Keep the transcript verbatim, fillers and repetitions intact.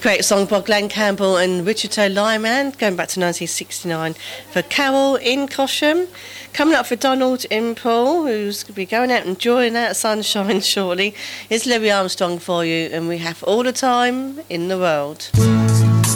Great song by Glenn Campbell and Richard O. Lyman, going back to nineteen sixty-nine for Carol in Cosham. Coming up for Donald in Poole, who's going to be going out and enjoying that sunshine shortly, is Louis Armstrong for you, and we have all the time in the world.